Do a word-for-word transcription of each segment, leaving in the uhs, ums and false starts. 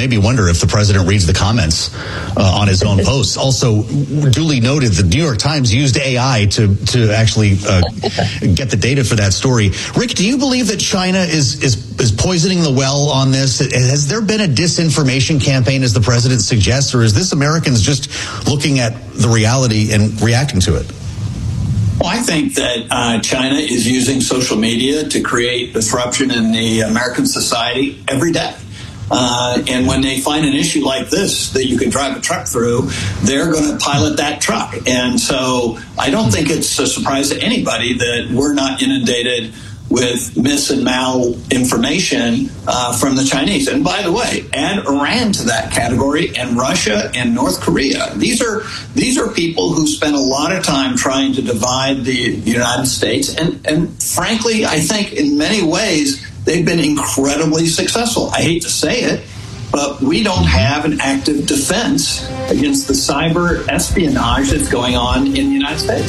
made me wonder if the president reads the comments uh, on his own posts. Also, duly noted, the New York Times used A I to to actually uh, get the data for that story. Rick, do you believe that China is is is poisoning the well on this? Has there been a disinformation campaign, as the president suggests, or is this Americans just looking at the reality and reacting to it? Well, I think that uh, China is using social media to create disruption in the American society every day. Uh, and when they find an issue like this that you can drive a truck through, they're going to pilot that truck. And so I don't think it's a surprise to anybody that we're not inundated with mis and mal information uh, from the Chinese. And by the way, add Iran to that category, and Russia and North Korea. These are these are people who spend a lot of time trying to divide the United States. And, and frankly, I think in many ways, they've been incredibly successful. I hate to say it, but we don't have an active defense against the cyber espionage that's going on in the United States.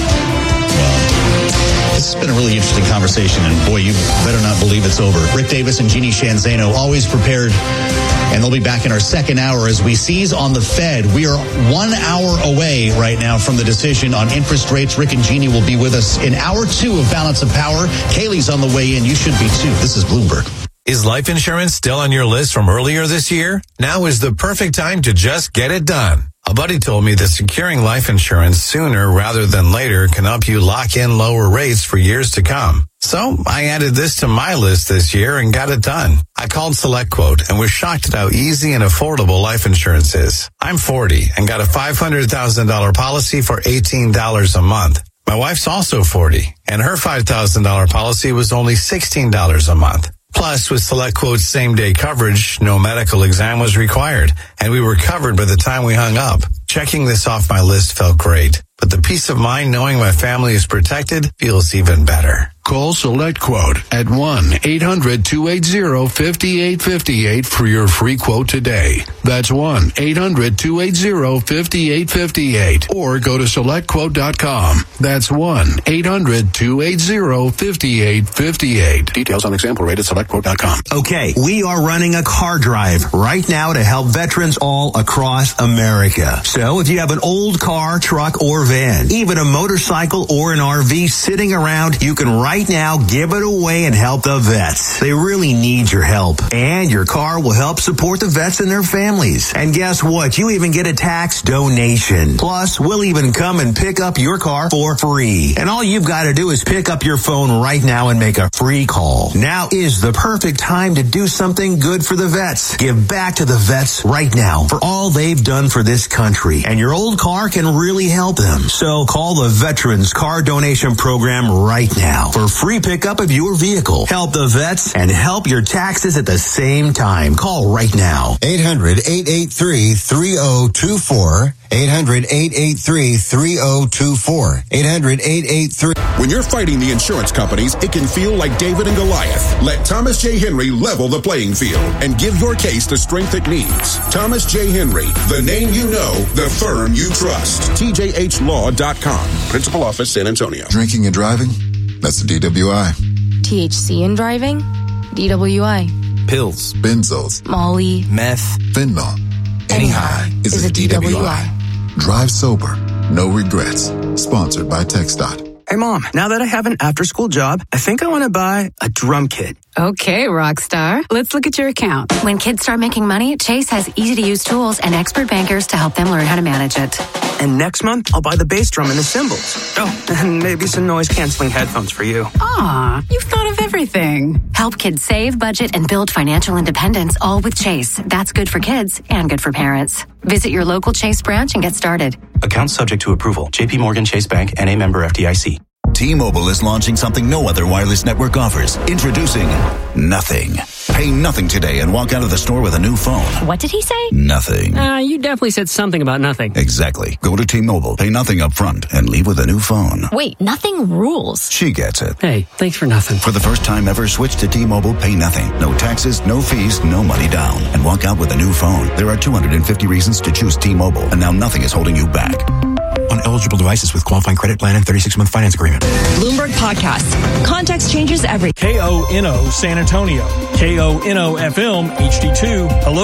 This has been a really interesting conversation, and boy, you better not believe it's over. Rick Davis and Jeannie Sheehan Zaino, always prepared, and they'll be back in our second hour as we seize on the Fed. We are one hour away right now from the decision on interest rates. Rick and Jeannie will be with us in hour two of Balance of Power. Kaylee's on the way in. You should be too. This is Bloomberg. Is life insurance still on your list from earlier this year? Now is the perfect time to just get it done. A buddy told me that securing life insurance sooner rather than later can help you lock in lower rates for years to come. So I added this to my list this year and got it done. I called SelectQuote and was shocked at how easy and affordable life insurance is. I'm forty and got a five hundred thousand dollars policy for eighteen dollars a month. My wife's also forty, and her five thousand dollars policy was only sixteen dollars a month. Plus, with SelectQuote's same-day coverage, no medical exam was required, and we were covered by the time we hung up. Checking this off my list felt great, but the peace of mind knowing my family is protected feels even better. Call SelectQuote at one eight hundred two eight zero five eight five eight for your free quote today. That's one eight hundred two eight zero five eight five eight. Or go to select quote dot com. That's one eight hundred two eight zero five eight five eight. Details on example rate at select quote dot com. Okay, we are running a car drive right now to help veterans all across America. So if you have an old car, truck, or van, even a motorcycle or an R V sitting around, you can right now give it away and help the vets. They really need your help. And your car will help support the vets and their families. And guess what? You even get a tax donation. Plus, we'll even come and pick up your car for free. And all you've got to do is pick up your phone right now and make a free call. Now is the perfect time to do something good for the vets. Give back to the vets right now for all they've done for this country. And your old car can really help them. So call the Veterans Car Donation Program right now for free pickup of your vehicle. Help the vets and help your taxes at the same time. Call right now. eight hundred eight eight three three oh two four. eight hundred eight eight three three oh two four. eight hundred eight eight three. When you're fighting the insurance companies, it can feel like David and Goliath. Let Thomas J. Henry level the playing field and give your case the strength it needs. Thomas J. Henry, the name you know, the firm you trust. T J H law dot com. Principal Office, San Antonio. Drinking and driving? That's the D W I. T H C in driving? D W I. Pills, benzos, Molly, meth, fentanyl. Any high is, is a, a D W I. D W I. Drive sober, no regrets. Sponsored by TxDOT. Hey, Mom, now that I have an after-school job, I think I want to buy a drum kit. Okay, Rockstar. Let's look at your account. When kids start making money, Chase has easy-to-use tools and expert bankers to help them learn how to manage it. And next month, I'll buy the bass drum and the cymbals. Oh, and maybe some noise-canceling headphones for you. Aw, you've thought of everything. Help kids save, budget, and build financial independence, all with Chase. That's good for kids and good for parents. Visit your local Chase branch and get started. Account subject to approval. J P Morgan Chase Bank and a member F D I C. T-Mobile is launching something no other wireless network offers. Introducing Nothing. Pay nothing today and walk out of the store with a new phone. What did he say? Nothing. Uh, you definitely said something about nothing. Exactly. Go to T-Mobile, pay nothing up front, and leave with a new phone. Wait, nothing rules. She gets it. Hey, thanks for nothing. For the first time ever, switch to T-Mobile, pay nothing. No taxes, no fees, no money down. And walk out with a new phone. There are two hundred fifty reasons to choose T-Mobile, and now nothing is holding you back. On eligible devices with qualifying credit plan and thirty-six month finance agreement. Bloomberg Podcast. Context changes every. K O N O San Antonio. K O N O F M H D two Helotes.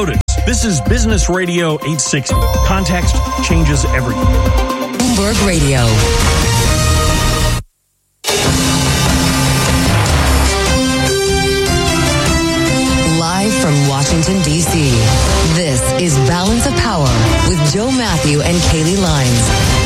This is Business Radio eight sixty. Context changes everything. Bloomberg Radio. Live from Washington, D C, this is Balance of Power with Joe Matthew and Kaylee Lines.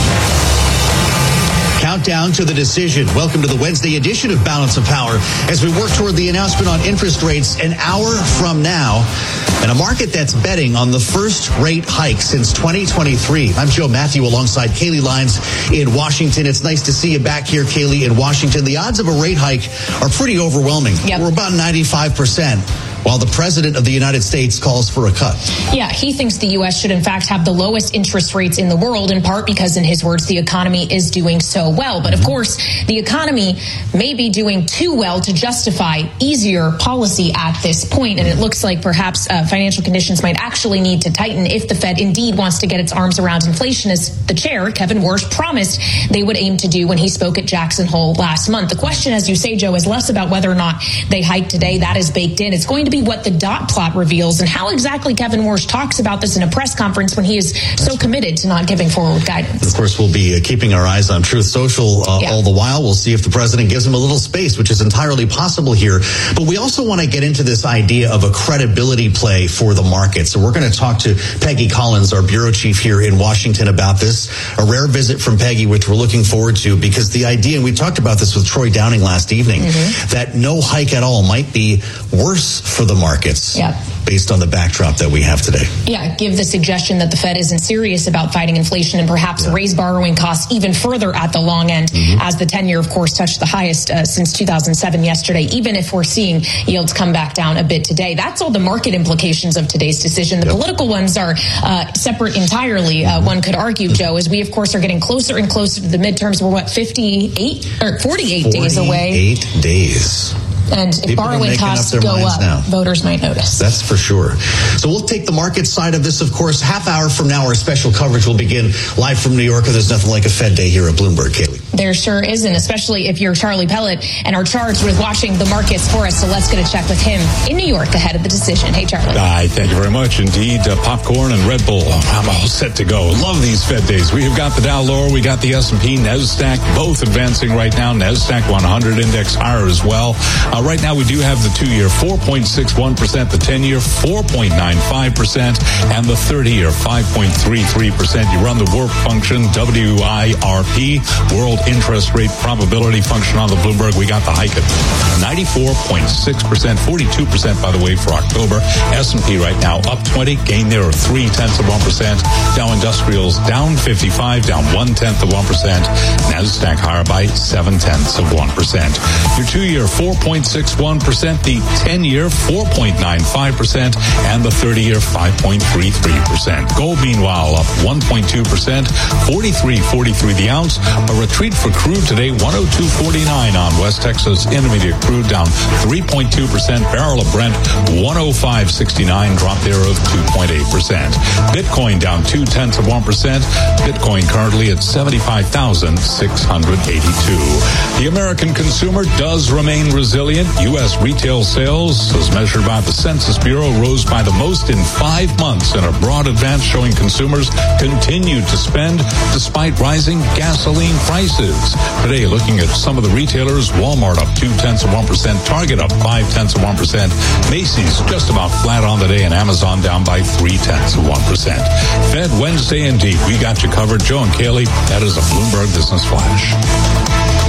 Countdown to the decision. Welcome to the Wednesday edition of Balance of Power as we work toward the announcement on interest rates an hour from now. And a market that's betting on the first rate hike since twenty twenty-three. I'm Joe Matthew alongside Kaylee Lines in Washington. It's nice to see you back here, Kaylee, in Washington. The odds of a rate hike are pretty overwhelming. Yep. We're about ninety-five percent. While the president of the United States calls for a cut. Yeah, he thinks the U S should in fact have the lowest interest rates in the world, in part because, in his words, the economy is doing so well. But of course, the economy may be doing too well to justify easier policy at this point. And it looks like perhaps uh, financial conditions might actually need to tighten if the Fed indeed wants to get its arms around inflation, as the chair, Kevin Warsh, promised they would aim to do when he spoke at Jackson Hole last month. The question, as you say, Joe, is less about whether or not they hike today. That is baked in. It's going to be what the dot plot reveals and how exactly Kevin Warsh talks about this in a press conference when he is so committed to not giving forward guidance. Of course, we'll be uh, keeping our eyes on Truth Social uh, yeah. all the while. We'll see if the president gives him a little space, which is entirely possible here. But we also want to get into this idea of a credibility play for the market. So we're going to talk to Peggy Collins, our bureau chief here in Washington, about this. A rare visit from Peggy, which we're looking forward to, because the idea, and we talked about this with Troy Downing last evening, mm-hmm. that no hike at all might be worse for the market. Yeah. Based on the backdrop that we have today. Yeah, give the suggestion that the Fed isn't serious about fighting inflation and perhaps yeah. raise borrowing costs even further at the long end, mm-hmm. as the ten-year, of course, touched the highest uh, since two thousand seven yesterday, even if we're seeing yields come back down a bit today. That's all the market implications of today's decision. The yep. political ones are uh, separate entirely, uh, one could argue, Joe, as we, of course, are getting closer and closer to the midterms. We're, what, fifty-eight or forty-eight days away? forty-eight days. And if People borrowing costs up go up, now. voters might notice. That's for sure. So we'll take the market side of this, of course. Half hour from now, our special coverage will begin live from New York. There's nothing like a Fed day here at Bloomberg, Kaylee. There sure isn't, especially if you're Charlie Pellet and are charged with watching the markets for us. So let's get a check with him in New York ahead of the decision. Hey, Charlie. Hi, thank you very much. Indeed, uh, popcorn and Red Bull. I'm all set to go. Love these Fed days. We have got the Dow lower. We got the S and P, NASDAQ, both advancing right now. NASDAQ one hundred index higher as well. Uh, right now, we do have the two-year four point six one percent, the ten-year four point nine five percent, and the thirty-year five point three three percent. You run the work function, W I R P, World Interest Rate Probability Function on the Bloomberg. We got the hike at ninety-four point six percent, forty-two percent, by the way, for October. S and P right now up twenty, gain there of three-tenths of one percent. Dow Industrials down fifty-five, down one-tenth of one percent. NASDAQ higher by seven-tenths of one percent. Your two-year four point six one percent, the ten-year four point nine five percent, and the thirty-year five point three three percent. Gold, meanwhile, up one point two percent, forty-three forty-three the ounce. A retreat for crude today, one oh two forty-nine on West Texas Intermediate crude, down three point two percent. Barrel of Brent, one oh five sixty-nine, drop there of two point eight percent. Bitcoin down two-tenths of one percent. Bitcoin currently at seventy-five thousand six hundred eighty-two. The American consumer does remain resilient. U S retail sales, as measured by the Census Bureau, rose by the most in five months in a broad advance, showing consumers continue to spend despite rising gasoline prices. Today, looking at some of the retailers, Walmart up two-tenths of one percent, Target up five-tenths of one percent, Macy's just about flat on the day, and Amazon down by three-tenths of one percent. Fed Wednesday indeed. We got you covered. Joe and Kaylee, that is a Bloomberg Business Flash.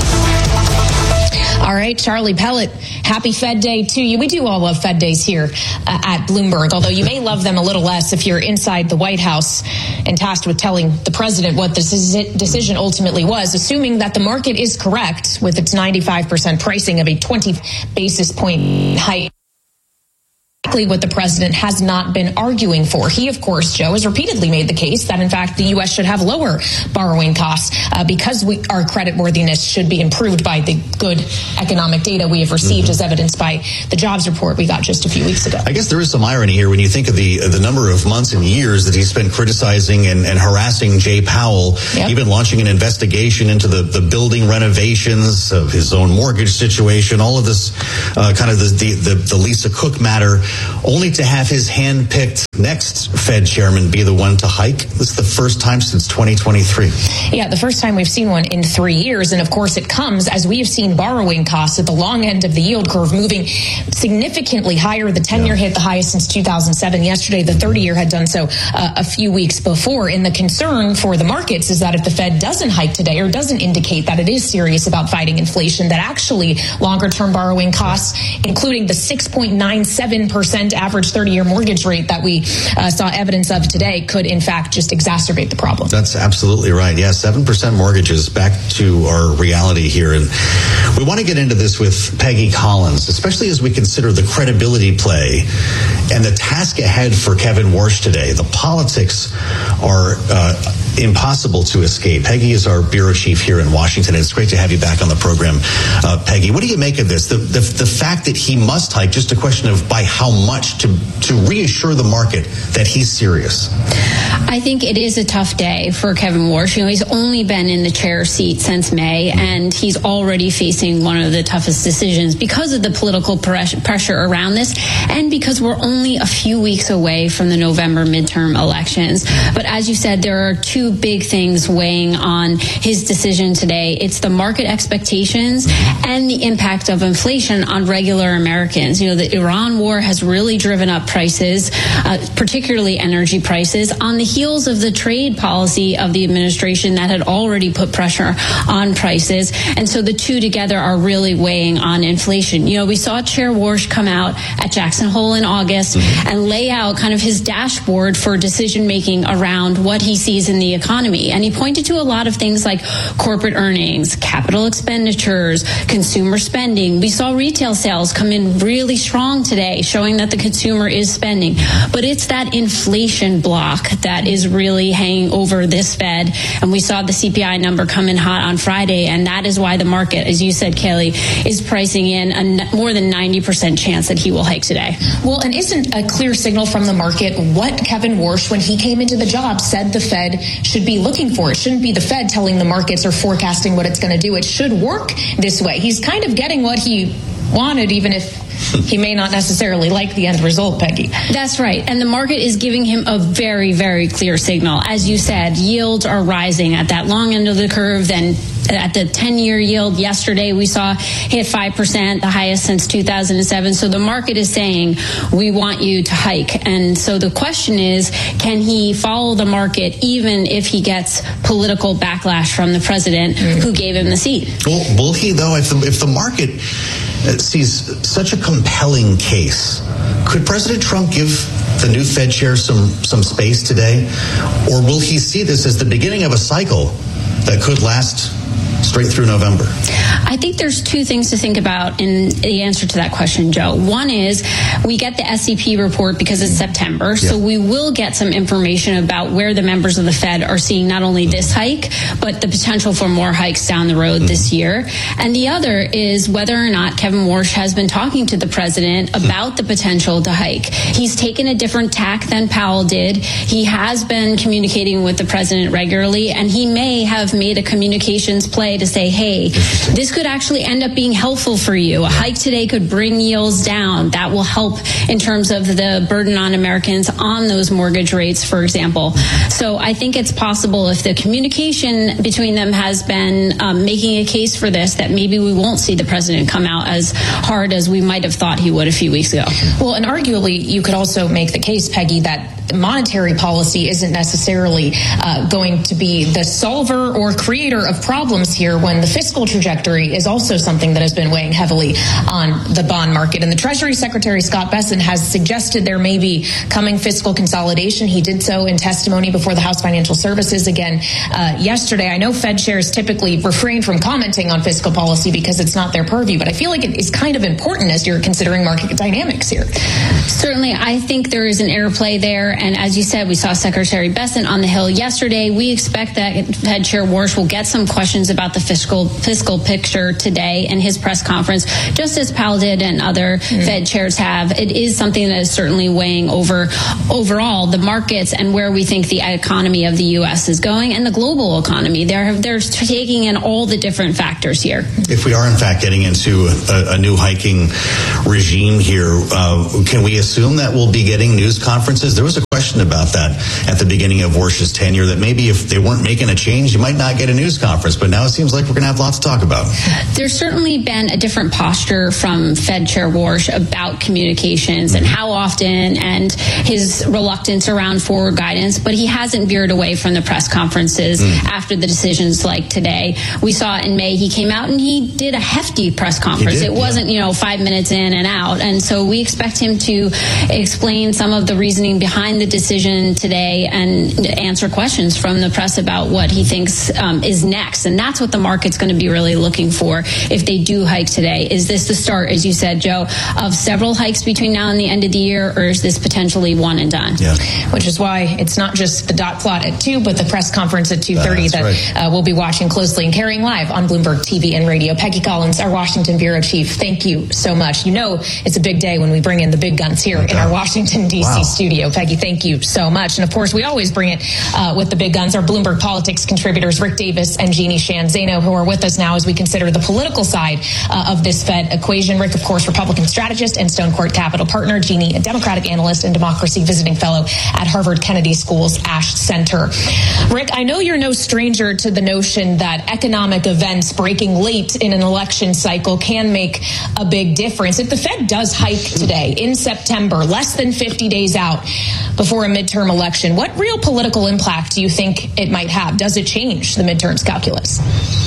All right, Charlie Pellet, happy Fed Day to you. We do all love Fed days here uh, at Bloomberg, although you may love them a little less if you're inside the White House and tasked with telling the president what this decision ultimately was, assuming that the market is correct with its ninety-five percent pricing of a twenty basis point hike. What the president has not been arguing for. He, of course, Joe, has repeatedly made the case that, in fact, the U S should have lower borrowing costs uh, because we, our creditworthiness should be improved by the good economic data we have received, mm-hmm. as evidenced by the jobs report we got just a few weeks ago. I guess there is some irony here when you think of the uh, the number of months and years that he spent criticizing and, and harassing Jay Powell, yep. even launching an investigation into the, the building renovations of his own mortgage situation, all of this uh, kind of the, the, the, the Lisa Cook matter, only to have his hand-picked next Fed chairman be the one to hike? This is the first time since twenty twenty-three. Yeah, the first time we've seen one in three years. And of course, it comes as we have seen borrowing costs at the long end of the yield curve moving significantly higher. The ten-year yeah. hit the highest since two thousand seven. Yesterday, the thirty-year had done so uh, a few weeks before. And the concern for the markets is that if the Fed doesn't hike today or doesn't indicate that it is serious about fighting inflation, that actually longer-term borrowing costs, including the six point nine seven percent average thirty-year mortgage rate that we Uh, saw evidence of today, could in fact just exacerbate the problem. That's absolutely right. Yeah, seven percent mortgages, back to our reality here. And we want to get into this with Peggy Collins, especially as we consider the credibility play and the task ahead for Kevin Warsh today. The politics are uh, impossible to escape. Peggy is our bureau chief here in Washington. It's great to have you back on the program, uh, Peggy. What do you make of this? The, the, the fact that he must hike, just a question of by how much to, to reassure the market that he's serious. I think it is a tough day for Kevin Warsh. You know, he's only been in the chair seat since May, and he's already facing one of the toughest decisions because of the political pressure around this and because we're only a few weeks away from the November midterm elections. But as you said, there are two big things weighing on his decision today. It's the market expectations and the impact of inflation on regular Americans. You know, the Iran war has really driven up prices, uh, particularly energy prices, on the heels of the trade policy of the administration that had already put pressure on prices. And so the two together are really weighing on inflation. You know, we saw Chair Warsh come out at Jackson Hole in August mm-hmm. and lay out kind of his dashboard for decision making around what he sees in the economy. And he pointed to a lot of things like corporate earnings, capital expenditures, consumer spending. We saw retail sales come in really strong today, showing that the consumer is spending. But it's that inflation block that is really hanging over this Fed. And we saw the C P I number come in hot on Friday. And that is why the market, as you said, Kaylee, is pricing in a more than ninety percent chance that he will hike today. Well, and isn't a clear signal from the market what Kevin Warsh, when he came into the job, said the Fed should be looking for? It shouldn't be the Fed telling the markets or forecasting what it's going to do. It should work this way. He's kind of getting what he wanted, even if he may not necessarily like the end result, Peggy. That's right. And the market is giving him a very, very clear signal. As you said, yields are rising at that long end of the curve. Then at the ten-year yield yesterday, we saw hit five percent, the highest since two thousand seven. So the market is saying, we want you to hike. And so the question is, can he follow the market even if he gets political backlash from the president mm-hmm. who gave him the seat? Well, will he, though, if the, if the market sees such a compelling case, could President Trump give the new Fed chair some some space today? Or will he see this as the beginning of a cycle that could last straight through November? I think there's two things to think about in the answer to that question, Joe. One is we get the S E P report because it's September, yeah. so we will get some information about where the members of the Fed are seeing not only this hike, but the potential for more hikes down the road mm-hmm. this year. And the other is whether or not Kevin Warsh has been talking to the president about the potential to hike. He's taken a different tack than Powell did. He has been communicating with the president regularly, and he may have made a communications play to say, hey, this could actually end up being helpful for you. A hike today could bring yields down. That will help in terms of the burden on Americans on those mortgage rates, for example. So I think it's possible, if the communication between them has been um, making a case for this, that maybe we won't see the president come out as hard as we might have thought he would a few weeks ago. Well, and arguably, you could also make the case, Peggy, that monetary policy isn't necessarily uh, going to be the solver or creator of problems here, when the fiscal trajectory is also something that has been weighing heavily on the bond market. And the Treasury Secretary, Scott Bessent, has suggested there may be coming fiscal consolidation. He did so in testimony before the House Financial Services again uh, yesterday. I know Fed chairs typically refrain from commenting on fiscal policy because it's not their purview, but I feel like it is kind of important as you're considering market dynamics here. Certainly, I think there is an interplay there. And as you said, we saw Secretary Bessent on the Hill yesterday. We expect that Fed Chair Warsh will get some questions about the fiscal fiscal picture today in his press conference, just as Powell did and other mm. Fed chairs have. It is something that is certainly weighing over overall the markets and where we think the economy of the U S is going and the global economy. They're, they're taking in all the different factors here. If we are, in fact, getting into a, a new hiking regime here, uh, can we assume that we'll be getting news conferences? There was a question about that at the beginning of Warsh's tenure, that maybe if they weren't making a change, you might not get a news conference. But now it seems like we're going to have lots to talk about. There's certainly been a different posture from Fed Chair Warsh about communications and how often, and his reluctance around forward guidance, but he hasn't veered away from the press conferences mm. after the decisions like today. We saw in May he came out and he did a hefty press conference. Did, it wasn't, yeah. you know, five minutes in and out. And so we expect him to explain some of the reasoning behind the decision today and answer questions from the press about what he thinks um, is next. And that's what the market's going to be really looking for if they do hike today. Is this the start, as you said, Joe, of several hikes between now and the end of the year, or is this potentially one and done? Yeah. Which is why it's not just the dot plot at two, but the press conference at two thirty that right. uh, we'll be watching closely and carrying live on Bloomberg T V and radio. Peggy Collins, our Washington bureau chief, thank you so much. You know it's a big day when we bring in the big guns here okay. in our Washington, D C wow. studio. Peggy, thank you so much. And of course, we always bring it uh, with the big guns, our Bloomberg Politics contributors, Rick Davis and Jeannie Shan Zaino, who are with us now as we consider the political side uh, of this Fed equation. Rick, of course, Republican strategist and Stone Court Capital partner. Jeannie, a Democratic analyst and democracy visiting fellow at Harvard Kennedy School's Ash Center. Rick, I know you're no stranger to the notion that economic events breaking late in an election cycle can make a big difference. If the Fed does hike today in September, less than fifty days out before a midterm election, what real political impact do you think it might have? Does it change the midterms calculus?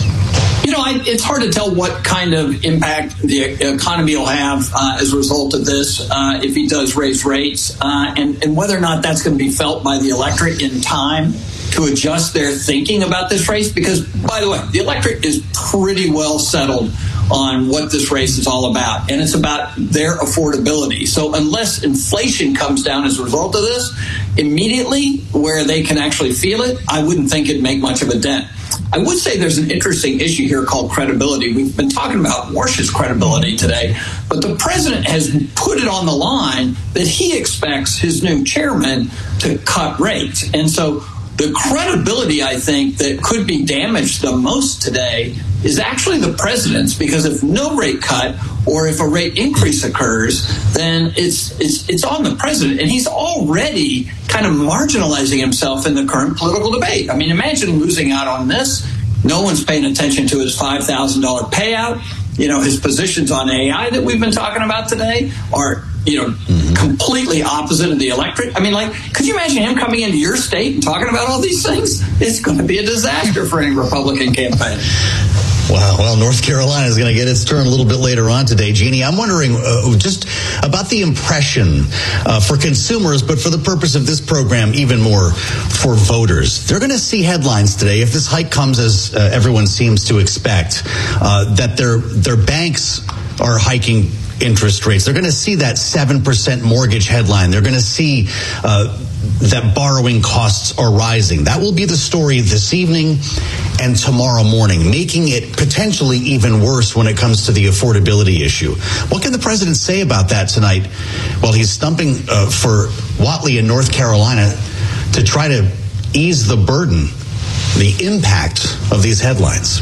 You know, I, it's hard to tell what kind of impact the economy will have uh, as a result of this uh, if he does raise rates, uh, and, and whether or not that's going to be felt by the electorate in time to adjust their thinking about this race. Because, by the way, the electorate is pretty well settled on what this race is all about, and it's about their affordability. So unless inflation comes down as a result of this immediately, where they can actually feel it, I wouldn't think it'd make much of a dent. I would say there's an interesting issue here called credibility. We've been talking about Warsh's credibility today, but the president has put it on the line that he expects his new chairman to cut rates. And so the credibility, I think, that could be damaged the most today is actually the president's, because if no rate cut or if a rate increase occurs, then it's it's it's on the president, and he's already kind of marginalizing himself in the current political debate. I mean, imagine losing out on this. No one's paying attention to his five thousand dollars payout. You know, his positions on A I that we've been talking about today are, you know, mm-hmm. completely opposite of the electorate. I mean, like, could you imagine him coming into your state and talking about all these things? It's going to be a disaster for any Republican campaign. Wow. Well, North Carolina is going to get its turn a little bit later on today. Jeannie, I'm wondering uh, just about the impression uh, for consumers, but for the purpose of this program, even more for voters. They're going to see headlines today, if this hike comes as uh, everyone seems to expect, uh, that their their banks are hiking interest rates. They're going to see that seven percent mortgage headline. They're going to see uh, that borrowing costs are rising. That will be the story this evening and tomorrow morning, making it potentially even worse when it comes to the affordability issue. What can the president say about that tonight while he's stumping uh, for Whatley in North Carolina to try to ease the burden, the impact of these headlines?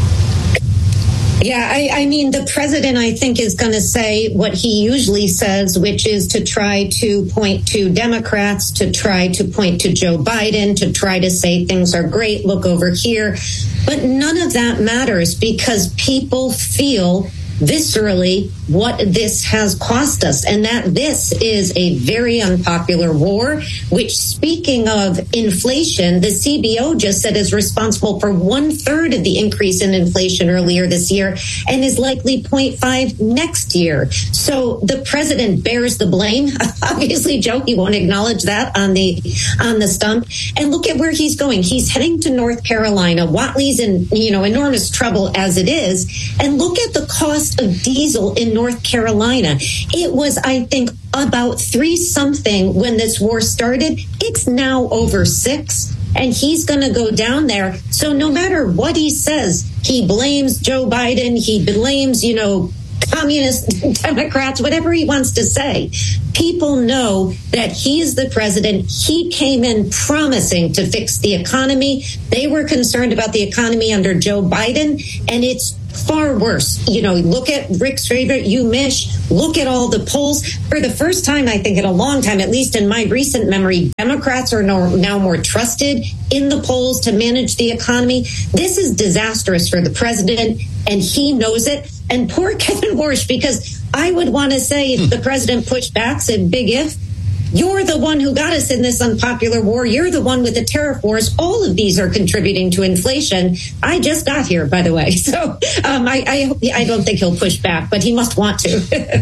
Yeah, I, I mean, the president, I think, is going to say what he usually says, which is to try to point to Democrats, to try to point to Joe Biden, to try to say things are great, look over here. But none of that matters, because people feel viscerally what this has cost us, and that this is a very unpopular war, which, speaking of inflation, the C B O just said is responsible for one third of the increase in inflation earlier this year and is likely zero point five next year. So the president bears the blame. Obviously, Joe, he won't acknowledge that on the on the stump. And look at where he's going. He's heading to North Carolina. Whatley's in, you know, enormous trouble as it is. And look at the cost of diesel in North Carolina. It was, I think, about three something when this war started. It's now over six, and he's going to go down there. So no matter what he says, he blames Joe Biden. He blames, you know, communist Democrats, whatever he wants to say. People know that he is the president. He came in promising to fix the economy. They were concerned about the economy under Joe Biden, and it's far worse. You know, look at Rick's favorite, UMich. Look at all the polls. For the first time, I think, in a long time, at least in my recent memory, Democrats are now more trusted in the polls to manage the economy. This is disastrous for the president, and he knows it. And poor Kevin Warsh, because I would want to say if the president pushed back, said big if, you're the one who got us in this unpopular war. You're the one with the tariff wars. All of these are contributing to inflation. I just got here, by the way. So um, I, I, I don't think he'll push back, but he must want to.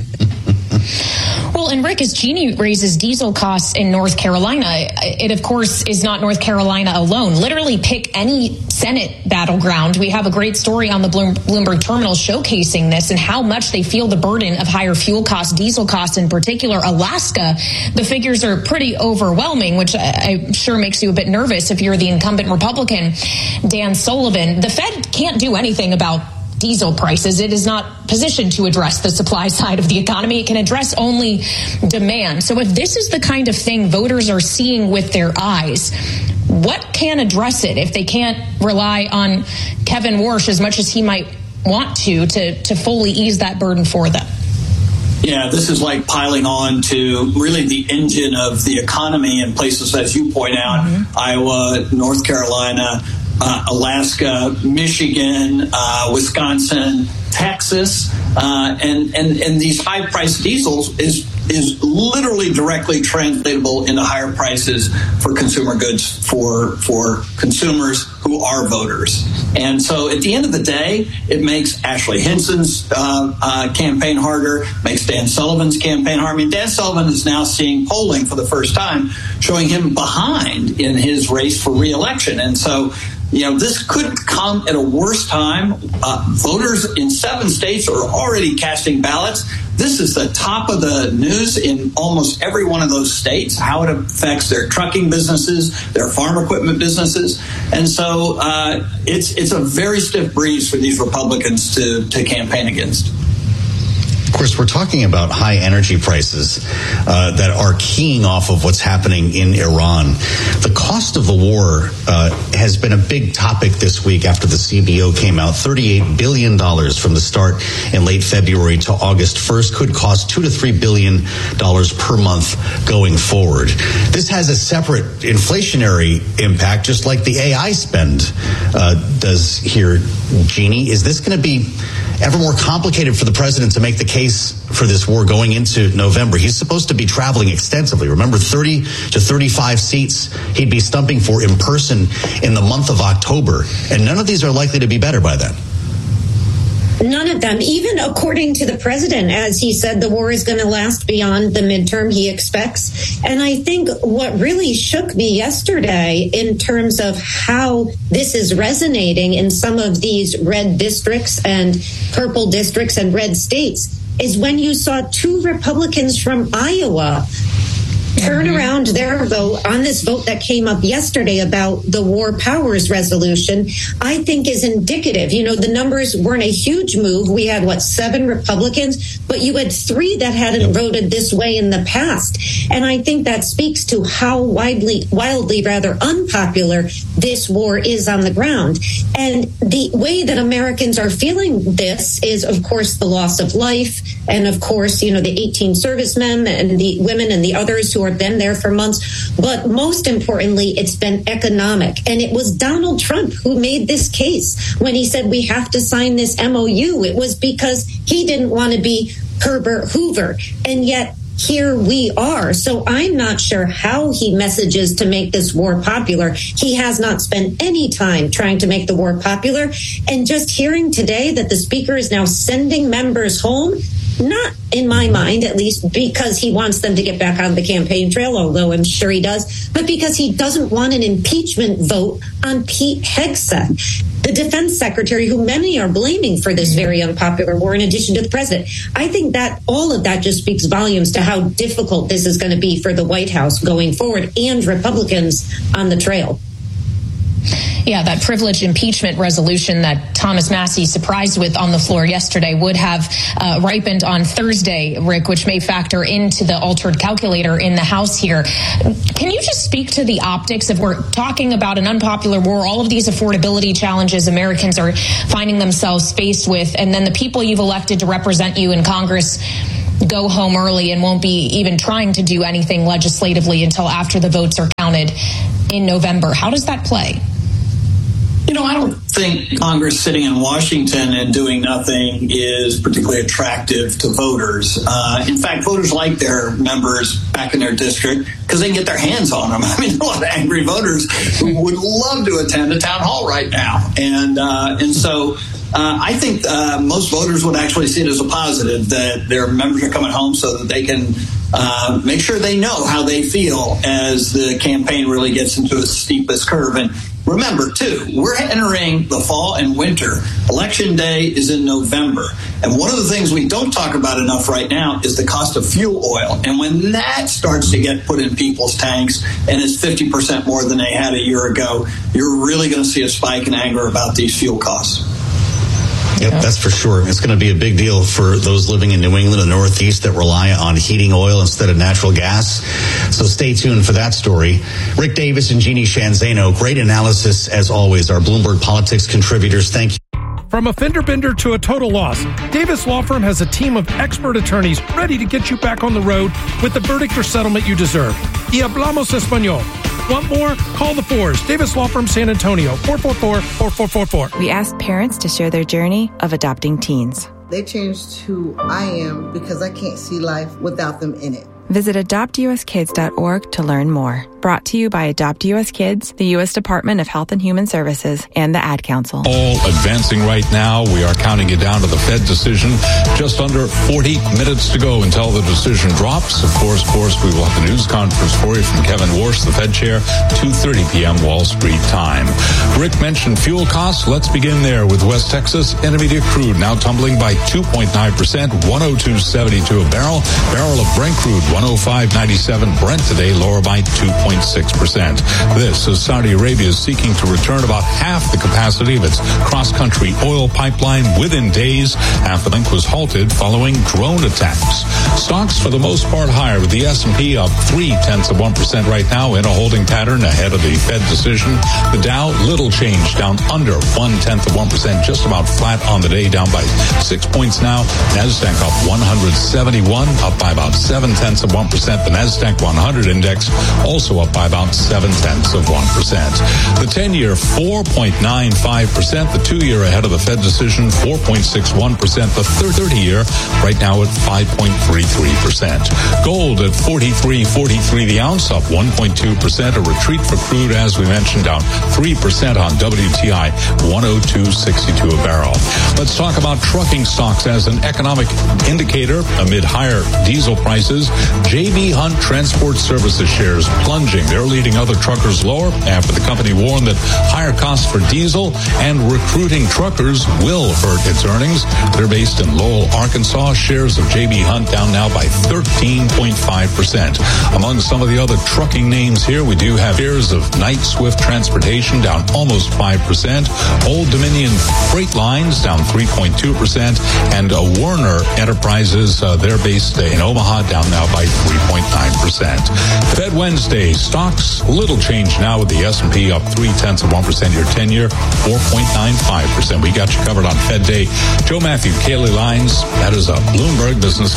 Well, and Rick, as Jeannie raises diesel costs in North Carolina, it, of course, is not North Carolina alone. Literally pick any Senate battleground. We have a great story on the Bloomberg terminal showcasing this and how much they feel the burden of higher fuel costs, diesel costs in particular. Alaska, the figures are pretty overwhelming, which I'm sure makes you a bit nervous if you're the incumbent Republican, Dan Sullivan. The Fed can't do anything about diesel prices. It is not positioned to address the supply side of the economy. It can address only demand. So if this is the kind of thing voters are seeing with their eyes, what can address it if they can't rely on Kevin Warsh as much as he might want to, to, to fully ease that burden for them? Yeah, this is like piling on to really the engine of the economy in places, as you point out, mm-hmm. Iowa, North Carolina, Uh, Alaska, Michigan, uh, Wisconsin, Texas, uh, and, and, and these high-priced diesels is is literally directly translatable into higher prices for consumer goods for for consumers who are voters. And so at the end of the day, it makes Ashley Hinson's uh, uh, campaign harder, makes Dan Sullivan's campaign harder. I mean, Dan Sullivan is now seeing polling for the first time showing him behind in his race for re-election. And so, you know, this could come at a worse time. Uh, voters in seven states are already casting ballots. This is the top of the news in almost every one of those states, how it affects their trucking businesses, their farm equipment businesses. And so uh, it's it's a very stiff breeze for these Republicans to, to campaign against. Of course, we're talking about high energy prices uh, that are keying off of what's happening in Iran. The cost of the war uh, has been a big topic this week after the C B O came out. thirty-eight billion dollars from the start in late February to August first could cost two to three billion dollars per month going forward. This has a separate inflationary impact, just like the A I spend uh, does here, Jeannie. Is this going to be ever more complicated for the president to make the case for this war going into November? He's supposed to be traveling extensively. Remember, thirty to thirty-five seats he'd be stumping for in person in the month of October. And none of these are likely to be better by then. None of them, even according to the president, as he said, the war is going to last beyond the midterm he expects. And I think what really shook me yesterday in terms of how this is resonating in some of these red districts and purple districts and red states is when you saw two Republicans from Iowa turn mm-hmm. around their vote on this vote that came up yesterday about the War Powers Resolution, I think is indicative. You know, the numbers weren't a huge move. We had, what, seven Republicans, but you had three that hadn't yep. voted this way in the past. And I think that speaks to how widely, wildly, rather unpopular this war is on the ground. And the way that Americans are feeling this is, of course, the loss of life. And of course, you know, the eighteen servicemen and the women and the others who have been there for months. But most importantly, it's been economic. And it was Donald Trump who made this case when he said we have to sign this M O U. It was because he didn't want to be Herbert Hoover. And yet here we are. So I'm not sure how he messages to make this war popular. He has not spent any time trying to make the war popular. And just hearing today that the speaker is now sending members home, not in my mind, at least, because he wants them to get back on the campaign trail, although I'm sure he does, but because he doesn't want an impeachment vote on Pete Hegseth, the defense secretary, who many are blaming for this very unpopular war, in addition to the president. I think that all of that just speaks volumes to how difficult this is going to be for the White House going forward and Republicans on the trail. Yeah, that privileged impeachment resolution that Thomas Massie surprised with on the floor yesterday would have uh, ripened on Thursday, Rick, which may factor into the altered calculator in the House here. Can you just speak to the optics if we're talking about an unpopular war, all of these affordability challenges Americans are finding themselves faced with, and then the people you've elected to represent you in Congress go home early and won't be even trying to do anything legislatively until after the votes are counted in November. How does that play? You know, I don't think Congress sitting in Washington and doing nothing is particularly attractive to voters. Uh, in fact, voters like their members back in their district because they can get their hands on them. I mean, a lot of angry voters who would love to attend a town hall right now. And, uh, and so uh, I think uh, most voters would actually see it as a positive that their members are coming home so that they can uh, make sure they know how they feel as the campaign really gets into its steepest curve. And remember, too, we're entering the fall and winter. Election day is in November. And one of the things we don't talk about enough right now is the cost of fuel oil. And when that starts to get put in people's tanks and is fifty percent more than they had a year ago, you're really going to see a spike in anger about these fuel costs. Yep, that's for sure. It's going to be a big deal for those living in New England and the Northeast that rely on heating oil instead of natural gas. So stay tuned for that story. Rick Davis and Jeannie Shanzano, great analysis as always. Our Bloomberg Politics contributors, thank you. From a fender bender to a total loss, Davis Law Firm has a team of expert attorneys ready to get you back on the road with the verdict or settlement you deserve. Y hablamos español. Want more? Call the Fours. Davis Law Firm, San Antonio, four four four, four four four four. We asked parents to share their journey of adopting teens. They changed who I am because I can't see life without them in it. Visit adopt u s kids dot org to learn more. Brought to you by Adopt U S Kids, the U S Department of Health and Human Services, and the Ad Council. All advancing right now. We are counting it down to the Fed decision. Just under forty minutes to go until the decision drops. Of course, of course, we will have the news conference for you from Kevin Warsh, the Fed chair, two thirty p.m. Wall Street time. Rick mentioned fuel costs. Let's begin there with West Texas Intermediate crude now tumbling by two point nine percent, one oh two seventy-two a barrel. Barrel of Brent crude, one oh five ninety-seven. Brent today lower by two point six percent. This as Saudi Arabia is seeking to return about half the capacity of its cross-country oil pipeline within days. Half the link was halted following drone attacks. Stocks for the most part higher, with the S and P up three-tenths of one percent right now in a holding pattern ahead of the Fed decision. The Dow, little change, down under one-tenth of one percent, just about flat on the day, down by six points now. NASDAQ up one hundred seventy-one, up by about seven-tenths of one percent. The NASDAQ one hundred index also up by about seven-tenths of one percent. The ten-year, four point nine five percent. The two-year ahead of the Fed decision, four point six one percent. The thirty-year right now at five point three three percent. Gold at forty-three forty-three the ounce, up one point two percent. A retreat for crude, as we mentioned, down three percent on W T I, one oh two sixty-two a barrel. Let's talk about trucking stocks as an economic indicator amid higher diesel prices. J B. Hunt Transport Services shares plunging. They're leading other truckers lower after the company warned that higher costs for diesel and recruiting truckers will hurt its earnings. They're based in Lowell, Arkansas. Shares of J B. Hunt down now by thirteen point five percent. Among some of the other trucking names here, we do have shares of Knight Swift Transportation down almost five percent. Old Dominion Freight Lines down three point two percent. And uh, Werner Enterprises, uh, they're based in Omaha, down now by three point nine percent. Fed Wednesday, stocks, little change now with the S and P up three-tenths of one percent. Your ten-year, four point nine five percent. We got you covered on Fed Day. Joe Matthew, Kaylee Lines, that is a Bloomberg Business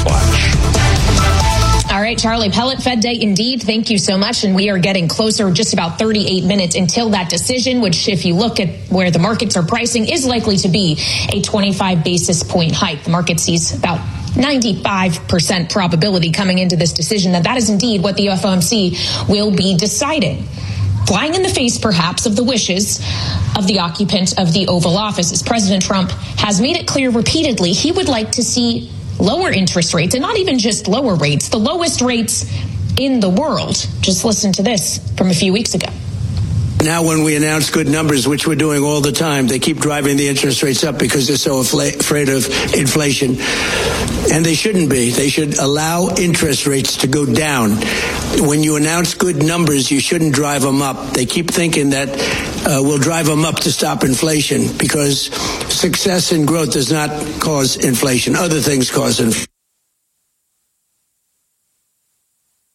Flash. All right, Charlie Pellet, Fed Day indeed. Thank you so much. And we are getting closer, just about thirty-eight minutes until that decision, which, if you look at where the markets are pricing, is likely to be a twenty-five basis point hike. The market sees about ninety-five percent probability coming into this decision that that is indeed what the F O M C will be deciding. Flying in the face, perhaps, of the wishes of the occupant of the Oval Office, as President Trump has made it clear repeatedly he would like to see lower interest rates, and not even just lower rates, the lowest rates in the world. Just listen to this from a few weeks ago. Now, when we announce good numbers, which we're doing all the time, they keep driving the interest rates up because they're so afla- afraid of inflation. And they shouldn't be. They should allow interest rates to go down. When you announce good numbers, you shouldn't drive them up. They keep thinking that uh, we'll drive them up to stop inflation, because success and growth does not cause inflation. Other things cause inflation.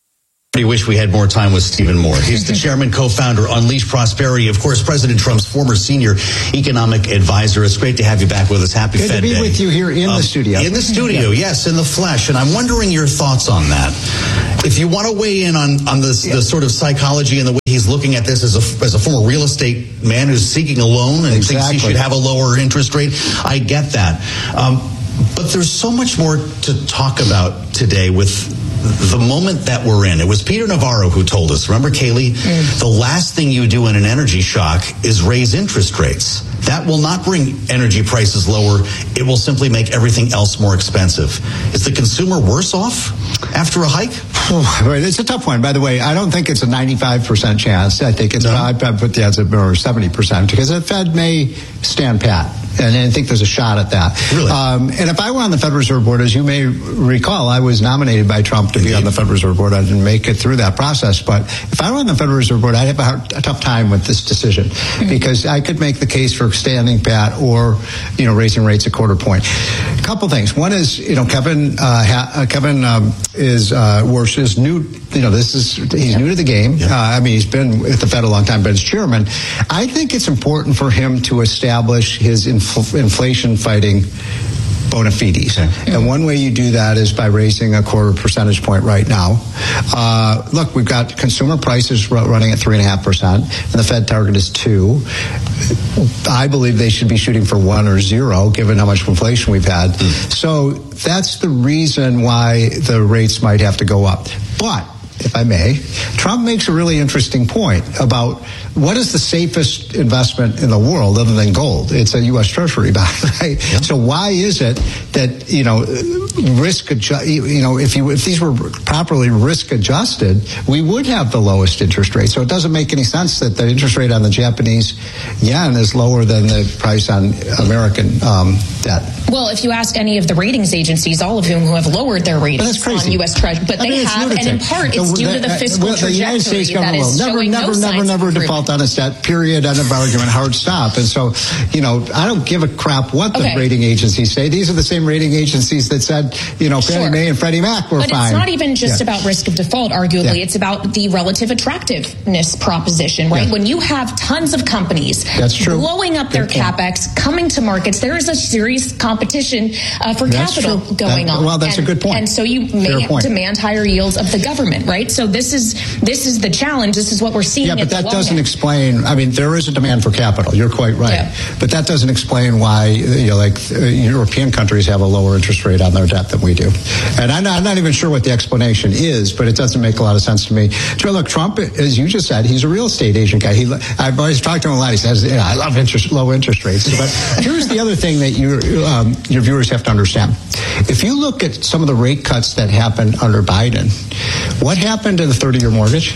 I wish we had more time with Stephen Moore. He's the chairman, co-founder, Unleash Prosperity. Of course, President Trump's former senior economic advisor. It's great to have you back with us. Happy Good Fed to be Day. with you here in um, the studio. In the studio, yeah. Yes, in the flesh. And I'm wondering your thoughts on that. If you want to weigh in on, on this, yeah. the sort of psychology and the way he's looking at this as a, as a former real estate man who's seeking a loan and exactly. thinks he should have a lower interest rate, I get that. Um, but there's so much more to talk about today with the moment that we're in. It was Peter Navarro who told us, remember, Kaylee, mm. the last thing you do in an energy shock is raise interest rates. That will not bring energy prices lower. It will simply make everything else more expensive. Is the consumer worse off after a hike? Oh, it's a tough one. By the way, I don't think it's a ninety-five percent chance. I think it's, no. I'd put the odds at more seventy percent because the Fed may stand pat. And I think there's a shot at that. Really? Um, and if I were on the Federal Reserve Board, as you may recall, I was nominated by Trump to Indeed. be on the Federal Reserve Board. I didn't make it through that process. But if I were on the Federal Reserve Board, I'd have a, hard, a tough time with this decision mm-hmm. because I could make the case for standing pat or, you know, raising rates a quarter point. A couple things. One is, you know, Kevin, uh, ha, Kevin um, is uh, Warsh is new. You know, this is he's new to the game. Yeah. Uh, I mean, he's been at the Fed a long time, but as chairman, I think it's important for him to establish his infl- inflation fighting bona fides. Okay. And one way you do that is by raising a quarter percentage point right now. Uh, look, we've got consumer prices running at three and a half percent, and the Fed target is two. I believe they should be shooting for one or zero, given how much inflation we've had. Mm. So that's the reason why the rates might have to go up. But if I may, Trump makes a really interesting point about what is the safest investment in the world other than gold? It's a U S Treasury bond, right? Yep. So why is it that, you know, risk adjust, you know, if you if these were properly risk adjusted, we would have the lowest interest rate. So it doesn't make any sense that the interest rate on the Japanese yen is lower than the price on American um, debt. Well, if you ask any of the ratings agencies, all of whom who have lowered their ratings on U S Treasury, but I they mean, have, lunatic. and in part it's due to the fiscal well, the United States government will never, never, no never, never default on its debt. Period. End of argument. Hard stop. And so, you know, I don't give a crap what the okay. rating agencies say. These are the same rating agencies that said, you know, Fannie sure. Mae and Freddie Mac were but fine. But it's not even just yeah. about risk of default. Arguably, yeah. it's about the relative attractiveness proposition, right? Yeah. When you have tons of companies That's true. blowing up their yeah. capex, coming to markets, there is a serious competition uh, for that's capital true. going that, on. Well, that's and, a good point. And so you may demand higher yields of the government, right? So this is this is the challenge. This is what we're seeing. Yeah, but that doesn't end. explain. I mean, there is a demand for capital. You're quite right. Yeah. But that doesn't explain why, you know, like uh, European countries have a lower interest rate on their debt than we do. And I'm not, I'm not even sure what the explanation is, but it doesn't make a lot of sense to me. So look, Trump, as you just said, he's a real estate agent guy. He, I've always talked to him a lot. He says, yeah, I love interest, low interest rates. But here's the other thing that you, um, your viewers have to understand. If you look at some of the rate cuts that happened under Biden, what happened to the thirty-year mortgage?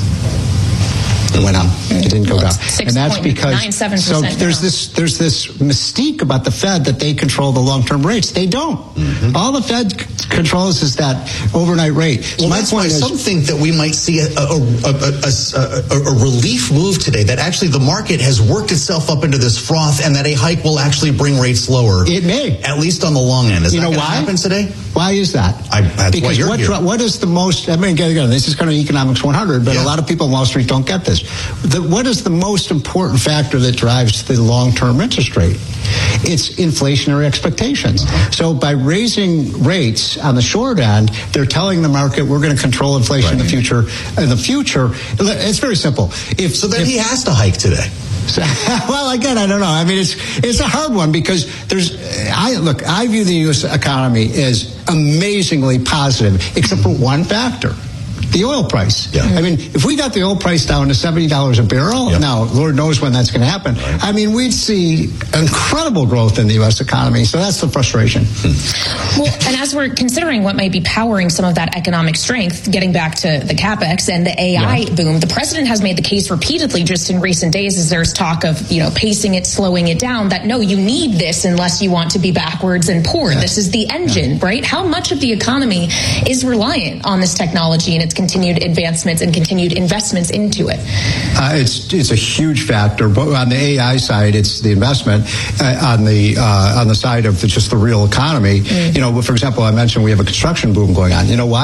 It went up. It didn't go down, and that's because so there's this there's this mystique about the Fed that they control the long-term rates. They don't. Mm-hmm. All the Fed c- controls is that overnight rate. So well, my that's point why is, some think that we might see a, a, a, a, a, a relief move today. That actually the market has worked itself up into this froth, and that a hike will actually bring rates lower. It may, at least on the long end. Is you that know why? Happen today? Why is that? I, that's because why you're what, here. what is the most? I mean, again, this is kind of economics one hundred, but yeah. a lot of people on Wall Street don't get this. The, what is the most important factor that drives the long-term interest rate? It's inflationary expectations. So by raising rates on the short end, they're telling the market we're going to control inflation right. in the future. In the future, it's very simple. If so, then if, he has to hike today. So, well, again, I don't know. I mean, it's it's a hard one because there's. I look. I view the U S economy as amazingly positive, except for one factor. The oil price. Yeah. I mean, if we got the oil price down to seventy dollars a barrel, yep. now, Lord knows when that's going to happen. Right. I mean, we'd see incredible growth in the U S economy. So that's the frustration. Hmm. Well, and as we're considering what might be powering some of that economic strength, getting back to the CapEx and the A I yeah. boom, the president has made the case repeatedly just in recent days as there's talk of, you know, pacing it, slowing it down, that no, you need this unless you want to be backwards and poor. Yeah. This is the engine, yeah. right? How much of the economy is reliant on this technology and its continued advancements and continued investments into it? Uh, it's it's a huge factor. But on the A I side, it's the investment. Uh, on the uh, on the side of the, just the real economy, mm. you know, for example, I mentioned we have a construction boom going on. You know why?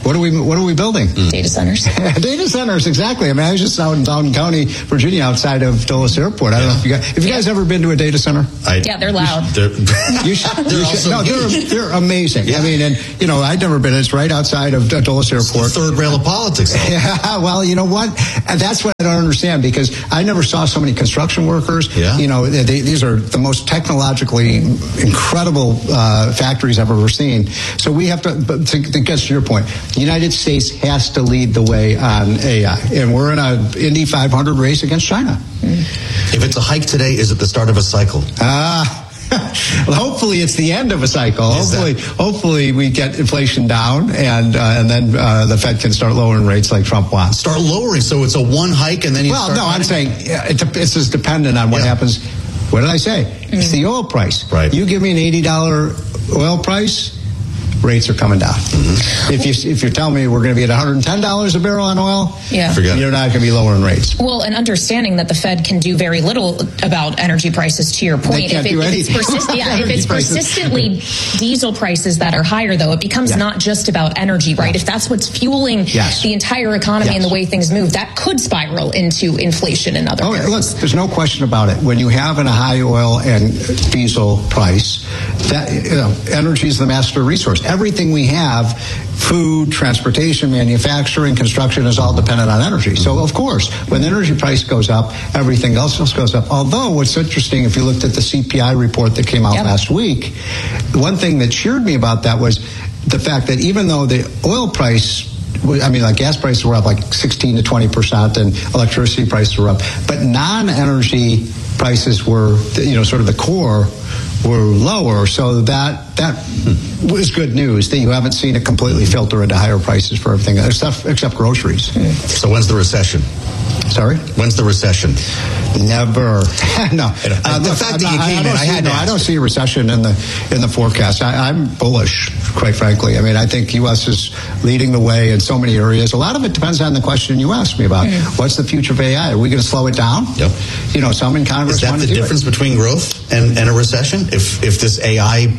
What are we What are we building? Data centers. Data centers, exactly. I mean, I was just out in Downton County, Virginia, outside of Dulles Airport. I don't yeah. know if you guys, have you guys ever been to a data center? I, yeah, they're loud. They're, you should, they're, you should, no, they're, they're amazing. Yeah. I mean, and, you know, I'd never been. It's right outside of Dulles Airport. It's the third rail of politics. Yeah, well, you know what? And that's what I don't understand, because I never saw so many construction workers. Yeah. You know, they, these are the most technologically incredible uh, factories I've ever seen. So we have to, but to, to get to your point, the United States has to lead the way on A I. And we're in a Indy five hundred race against China. If it's a hike today, is it the start of a cycle? Ah. Well, hopefully it's the end of a cycle. Is hopefully, that? hopefully we get inflation down, and uh, and then uh, the Fed can start lowering rates like Trump wants. Start lowering, so it's a one hike, and then you. Well, start no, running? I'm saying it, it's just dependent on what yeah. happens. What did I say? Mm-hmm. It's the oil price. Right. You give me an eighty dollars oil price, rates are coming down. Mm-hmm. If you if you're telling me we're going to be at one hundred ten dollars a barrel on oil, yeah. Forget you're not going to be lowering rates. Well, and understanding that the Fed can do very little about energy prices, to your point. They can't if, it, do if it's, persist- yeah, if it's persistently diesel prices that are higher, though, it becomes yeah. not just about energy, right? Yeah. If that's what's fueling yes. the entire economy yes. and the way things move, that could spiral into inflation and other oh, areas. Look, there's no question about it. When you have a high oil and diesel price, that you know, energy is the master resource. Everything we have, food, transportation, manufacturing, construction, is all dependent on energy. So, of course, when the energy price goes up, everything else goes up. Although, what's interesting, if you looked at the C P I report that came out yep. last week, one thing that cheered me about that was the fact that even though the oil price, I mean, like gas prices were up like sixteen to twenty percent, and electricity prices were up, but non-energy prices were, you know, sort of the core were lower, so that that was good news that you haven't seen it completely filter into higher prices for everything except except groceries. So when's the recession? Sorry? When's the recession? Never. no. Uh, the look, fact that you not, came I, I in, I had no, I don't see a recession in the in the forecast. I, I'm bullish, quite frankly. I mean, I think U S is leading the way in so many areas. A lot of it depends on the question you asked me about. Mm. What's the future of A I? Are we going to slow it down? Yep. You know, some in Congress Is that want the to do difference it. between growth and, and a recession? If if this A I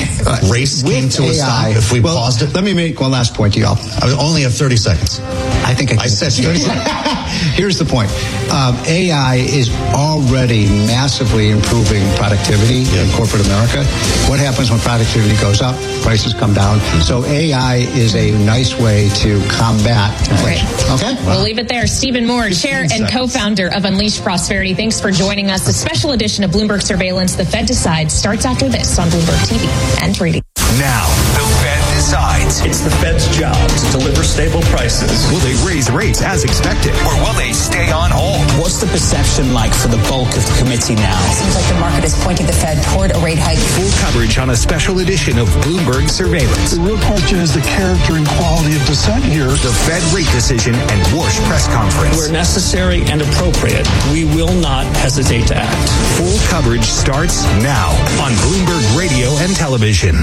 race came to a stop, if we well, paused it? Let me make one last point to y'all. I only have thirty seconds. I think I, can I said thirty seconds. Here's the point. Um, A I is already massively improving productivity yeah. in corporate America. What happens when productivity goes up? Prices come down. Mm-hmm. So A I is a nice way to combat inflation. Right. Okay? Wow. We'll leave it there. Stephen Moore, chair and co-founder of Unleash Prosperity. Thanks for joining us. A special edition of Bloomberg Surveillance, The Fed Decides, starts after this on Bloomberg T V and radio. Now, the Fed decides. It's the Fed's job to deliver stable prices. Will they raise rates as expected, or will they stay on hold? What's the perception like for the bulk of the committee now? It seems like the market is pointing the Fed toward a rate hike. Full coverage on a special edition of Bloomberg Surveillance. The real question is the character and quality of dissent here. The Fed rate decision and Warsh press conference. Where necessary and appropriate, we will not hesitate to act. Full coverage starts now on Bloomberg Radio and Television.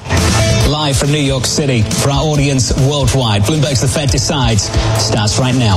Live from New York City for our audience worldwide, Bloomberg's The Fed Decides starts right now.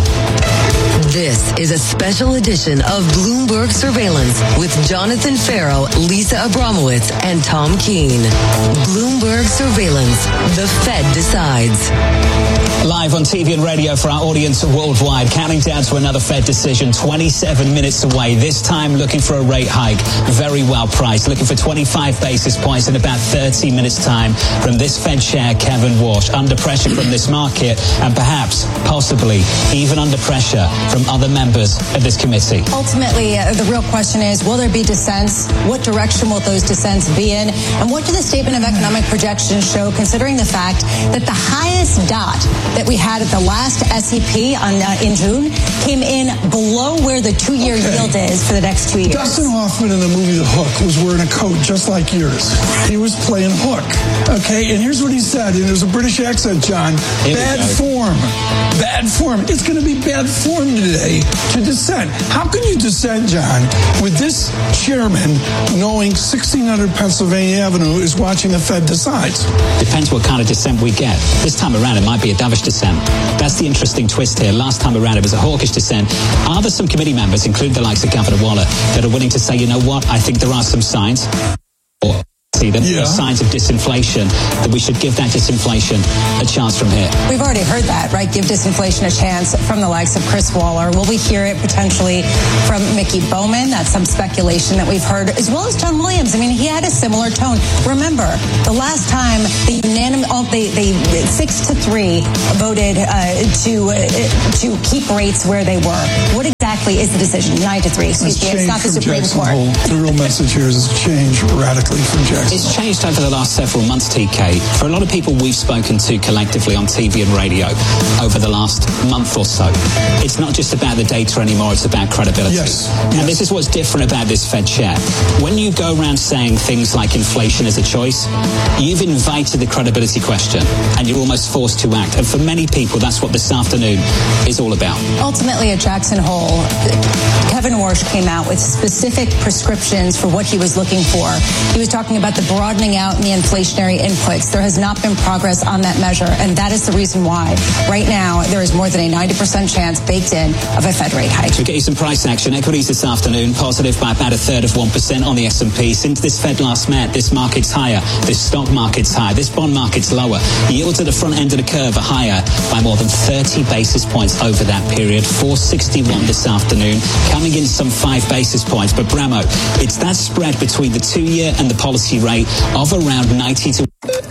This is a special edition of Bloomberg Surveillance with Jonathan Farrow, Lisa Abramowitz, and Tom Keene. Bloomberg Surveillance, The Fed Decides. Live on T V and radio for our audience worldwide, counting down to another Fed decision, twenty-seven minutes away. This time looking for a rate hike, very well priced, looking for twenty-five basis points in about thirty minutes time from this Fed chair, Kevin Warsh, under pressure from this market and perhaps, possibly, even under pressure from other members of this committee. Ultimately, uh, the real question is, will there be dissents? What direction will those dissents be in? And what do the statement of economic projections show, considering the fact that the highest dot that we had at the last S E P on, uh, in June came in below where the two-year okay. yield is for the next two years? Dustin Hoffman in the movie The Hook was wearing a coat just like yours. He was playing Hook. Okay, and here's what he said, and it was a British accent, John. Here bad form. Bad form. It's going to be bad form today to dissent. How can you dissent, John, with this chairman knowing sixteen hundred Pennsylvania Avenue is watching the Fed Decides? Depends what kind of dissent we get. This time around, it might be a dovish dissent. That's the interesting twist here. Last time around, it was a hawkish dissent. Are there some committee members, including the likes of Governor Waller, that are willing to say, you know what, I think there are some signs, or see that Yeah. there are signs of disinflation, that we should give that disinflation a chance from here. We've already heard that, right? Give disinflation a chance from the likes of Chris Waller. Will we hear it potentially from Mickey Bowman? That's some speculation that we've heard, as well as John Williams. I mean, he had a similar tone. Remember, the last time the unanimous, oh, they, they six to three voted uh, to uh, to keep rates where they were. What exactly is the decision? Nine to three. Excuse me. It's not the Supreme Court. Hole. The real message here is it's changed radically from Jackson. It's changed over the last several months, T K. For a lot of people we've spoken to collectively on T V and radio over the last month or so, it's not just about the data anymore, it's about credibility. Yes. And yes. this is what's different about this Fed chair. When you go around saying things like inflation is a choice, you've invited the credibility question and you're almost forced to act. And for many people, that's what this afternoon is all about. Ultimately, at Jackson Hole, Kevin Warsh came out with specific prescriptions for what he was looking for. He was talking about the broadening out in the inflationary inputs. There has not been progress on that measure, and that is the reason why right now there is more than a ninety percent chance baked in of a Fed rate hike. To get you some price action, equities this afternoon positive by about a third of one percent on the S and P. Since this Fed last met, this market's higher, this stock market's higher, this bond market's lower. Yields at the front end of the curve are higher by more than thirty basis points over that period. four sixty-one this afternoon, coming in some five basis points. But Bramo, it's that spread between the two-year and the policy rate of around ninety to...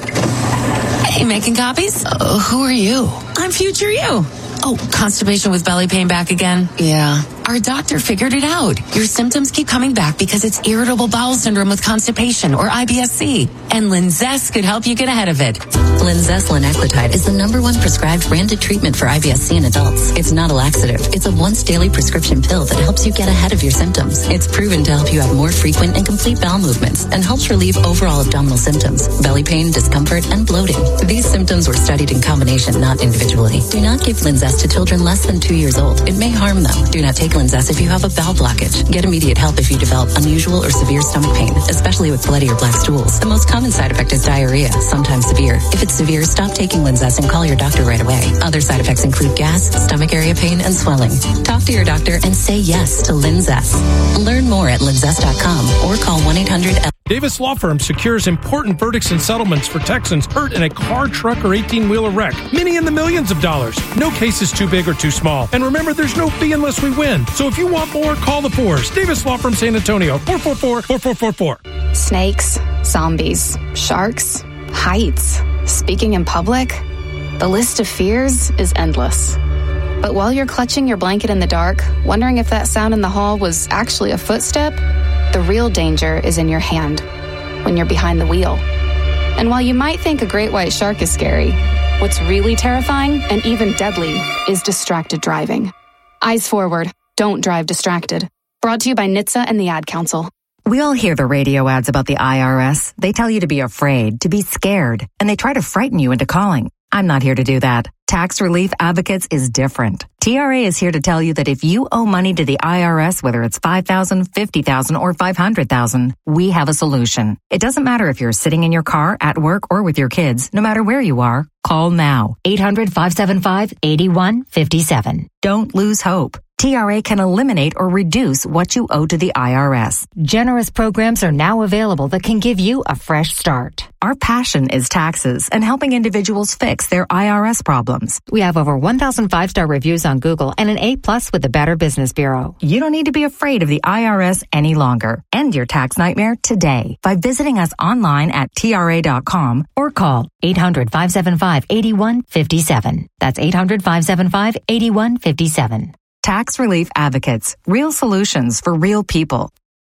Hey, making copies? Uh, who are you? I'm future you. Oh, constipation with belly pain back again? Yeah. Our doctor figured it out. Your symptoms keep coming back because it's irritable bowel syndrome with constipation, or I B S C. And Linzess could help you get ahead of it. Linzess linaclotide is the number one prescribed branded treatment for I B S C in adults. It's not a laxative. It's a once daily prescription pill that helps you get ahead of your symptoms. It's proven to help you have more frequent and complete bowel movements and helps relieve overall abdominal symptoms, belly pain, discomfort, and bloating. These symptoms were studied in combination, not individually. Do not give Linzess to children less than two years old. It may harm them. Do not take Linzess if you have a bowel blockage. Get immediate help if you develop unusual or severe stomach pain, especially with bloody or black stools. The most common side effect is diarrhea, sometimes severe. If it's severe, stop taking Linzess and call your doctor right away. Other side effects include gas, stomach area pain, and swelling. Talk to your doctor and say yes to Linzess. Learn more at linzess dot com or call one eight hundred L. Davis Law Firm secures important verdicts and settlements for Texans hurt in a car, truck, or eighteen-wheeler wreck. Many in the millions of dollars. No case is too big or too small. And remember, there's no fee unless we win. So if you want more, call the fours. Davis Law Firm San Antonio, four four four, four four four four. Snakes, zombies, sharks, heights, speaking in public. The list of fears is endless. But while you're clutching your blanket in the dark, wondering if that sound in the hall was actually a footstep, the real danger is in your hand, when you're behind the wheel. And while you might think a great white shark is scary, what's really terrifying and even deadly is distracted driving. Eyes forward, don't drive distracted. Brought to you by N H T S A and the Ad Council. We all hear the radio ads about the I R S. They tell you to be afraid, to be scared, and they try to frighten you into calling. I'm not here to do that. Tax Relief Advocates is different. T R A is here to tell you that if you owe money to the I R S, whether it's five thousand dollars, fifty thousand dollars, or five hundred thousand dollars, we have a solution. It doesn't matter if you're sitting in your car, at work, or with your kids. No matter where you are, call now. eight hundred, five seven five, eight one five seven. Don't lose hope. T R A can eliminate or reduce what you owe to the I R S. Generous programs are now available that can give you a fresh start. Our passion is taxes and helping individuals fix their I R S problems. We have over one thousand five-star reviews on Google and an A plus with the Better Business Bureau. You don't need to be afraid of the I R S any longer. End your tax nightmare today by visiting us online at T R A dot com or call eight hundred, five seven five, eight one five seven. That's eight hundred, five seven five, eight one five seven. Tax Relief Advocates. Real solutions for real people.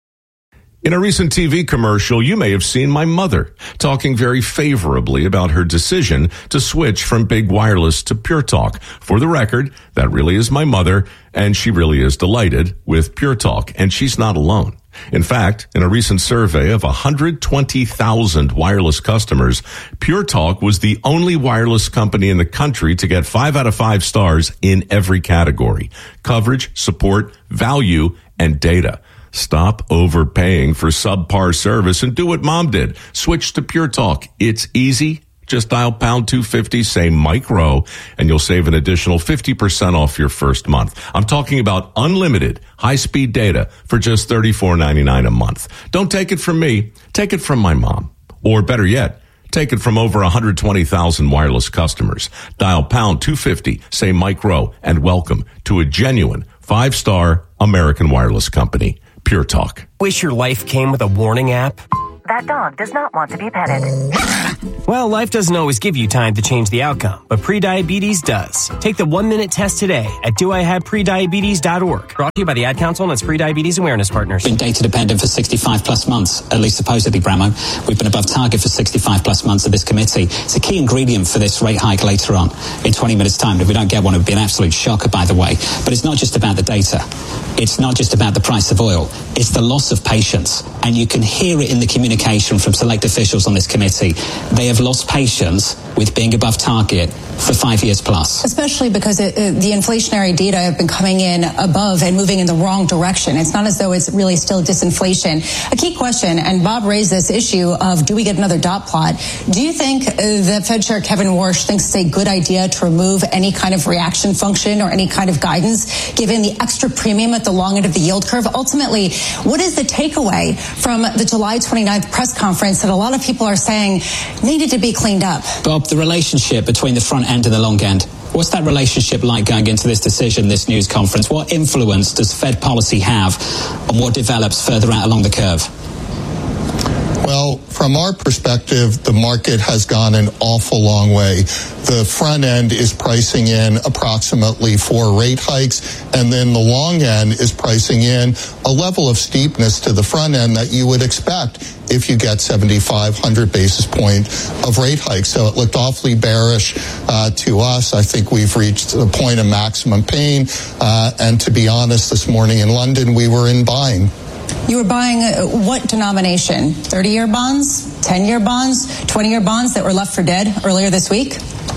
In a recent T V commercial, you may have seen my mother talking very favorably about her decision to switch from big wireless to Pure Talk. For the record, that really is my mother, and she really is delighted with Pure Talk, and she's not alone. In fact, in a recent survey of one hundred twenty thousand wireless customers, Pure Talk was the only wireless company in the country to get five out of five stars in every category: coverage, support, value, and data. Stop overpaying for subpar service and do what Mom did. Switch to Pure Talk. It's easy. Just dial pound two fifty, say micro, and you'll save an additional fifty percent off your first month. I'm talking about unlimited high-speed data for just thirty-four ninety-nine a month. Don't take it from me. Take it from my mom. Or better yet, take it from over one hundred twenty thousand wireless customers. Dial pound two fifty, say Mike Rowe, and welcome to a genuine five-star American wireless company. Pure Talk. Wish your life came with a warning app? That dog does not want to be petted. Well, life doesn't always give you time to change the outcome, but prediabetes does. Take the one-minute test today at do I have prediabetes dot org. Brought to you by the Ad Council and its Prediabetes Awareness Partners. Been data dependent for sixty-five plus months, at least supposedly, Bramo. We've been above target for sixty-five plus months of this committee. It's a key ingredient for this rate hike later on in twenty minutes' time. If we don't get one, it would be an absolute shocker, by the way. But it's not just about the data. It's not just about the price of oil. It's the loss of patience. And you can hear it in the communication from select officials on this committee. They have lost patience with being above target for five years plus. Especially because it, uh, the inflationary data have been coming in above and moving in the wrong direction. It's not as though it's really still disinflation. A key question, and Bob raised this issue of do we get another dot plot? Do you think uh, that Fed Chair Kevin Warsh thinks it's a good idea to remove any kind of reaction function or any kind of guidance given the extra premium at the long end of the yield curve? Ultimately, what is the takeaway from the July twenty-ninth press conference that a lot of people are saying needed to be cleaned up? Bob, the relationship between the front end and the long end. What's that relationship like going into this decision, this news conference? What influence does Fed policy have on what develops further out along the curve? Well, from our perspective, the market has gone an awful long way. The front end is pricing in approximately four rate hikes, and then the long end is pricing in a level of steepness to the front end that you would expect if you get seventy-five hundred basis point of rate hikes. So it looked awfully bearish uh, to us. I think we've reached the point of maximum pain. Uh, and to be honest, this morning in London, we were in buying. You were buying uh, what denomination? thirty-year bonds, ten-year bonds, twenty-year bonds that were left for dead earlier this week?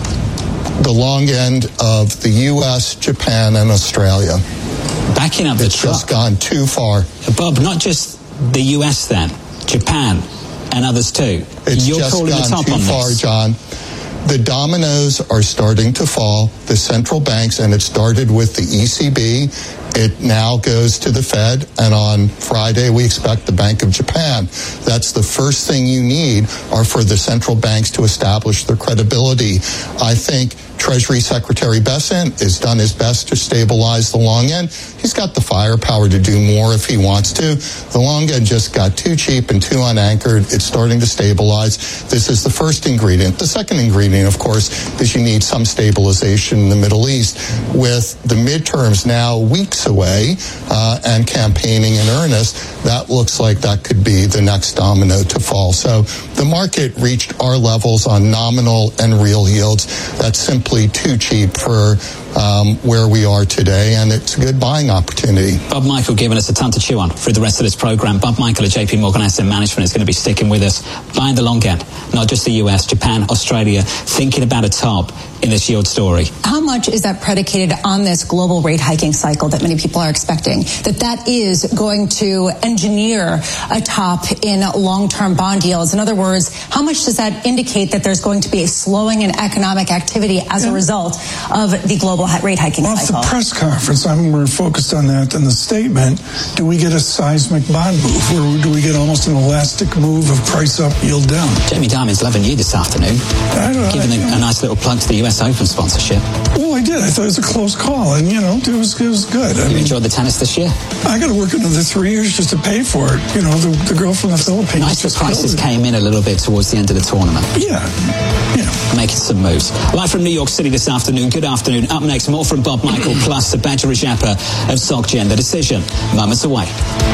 The long end of the U S, Japan, and Australia. Backing up the It's truck. just gone too far. Bob, not just the U S then, Japan and others too. It's You're just calling the gone top too on far, this. John. The dominoes are starting to fall. The central banks, and it started with the E C B. It now goes to the Fed, and on Friday we expect the Bank of Japan. That's the first thing you need are for the central banks to establish their credibility. I think Treasury Secretary Bessent has done his best to stabilize the long end. He's got the firepower to do more if he wants to. The long end just got too cheap and too unanchored. It's starting to stabilize. This is the first ingredient. The second ingredient, of course, is you need some stabilization in the Middle East. With the midterms now weeks away uh, and campaigning in earnest, that looks like that could be the next domino to fall. So the market reached our levels on nominal and real yields. That's simply too cheap for um, where we are today, and it's a good buying opportunity. Bob Michael giving us a ton to chew on through the rest of this program. Bob Michael at J P Morgan Asset Management is going to be sticking with us, buying the long end, not just the U S, Japan, Australia, thinking about a top in this yield story. How much is that predicated on this global rate hiking cycle that many people are expecting? That that is going to engineer a top in long-term bond yields. In other words, how much does that indicate that there's going to be a slowing in economic activity as yeah. a result of the global rate hiking Off cycle? Off the press conference, I'm more focused on that than the statement. Do we get a seismic bond move, or do we get almost an elastic move of price up, yield down? Jamie Dimon's loving you this afternoon, I don't know, giving I, a, a nice little plug to the U S Open sponsorship. Well, I did. I thought it was a close call, and you know, it was it was good. I you mean, enjoyed the tennis this year? I got to work another three years just to pay for it. You know, the, the girl from the Philippines. Nice the prices came in a little bit towards the end of the tournament. Yeah, yeah. Making some moves. Live from New York City this afternoon. Good afternoon. Up next, more from Bob Michael plus the Badger Rajappa of SocGen. The decision moments away.